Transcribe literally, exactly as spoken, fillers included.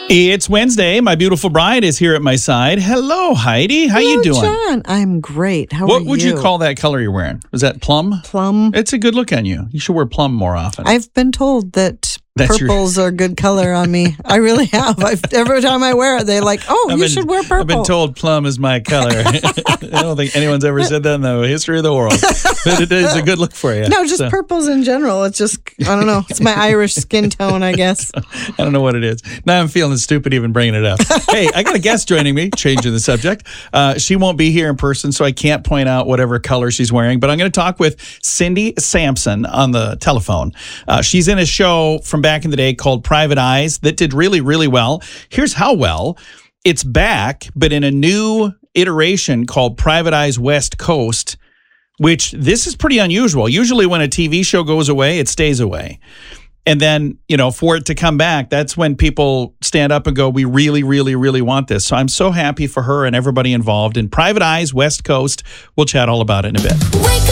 It's Wednesday. My beautiful bride is here at my side. Hello, Heidi. How Hello, you doing? John. I'm great. How what are you? What would you call that color you're wearing? Is that plum? Plum. It's a good look on you. You should wear plum more often. I've been told that That's your- purple's are a good color on me. I really have. I've, every time I wear it, they're like, oh, I've you been- should wear purple. I've been told plum is my color. I don't think anyone's ever said that in the history of the world. But it is a good look for you. No, just So, purples in general. It's just, I don't know. It's my Irish skin tone, I guess. I don't know what it is. Now I'm feeling stupid even bringing it up. Hey, I got a guest joining me, changing the subject. Uh, she won't be here in person, so I can't point out whatever color she's wearing. But I'm going to talk with Cindy Sampson on the telephone. Uh, she's in a show from back in the day called Private Eyes that did really, really well. Here's how well. It's back, but in a new iteration called Private Eyes West Coast, which this is pretty unusual. Usually when a T V show goes away, it stays away. And then, you know, for it to come back, that's when people stand up and go, we really, really, really want this. So I'm so happy for her and everybody involved in Private Eyes West Coast. We'll chat all about it in a bit.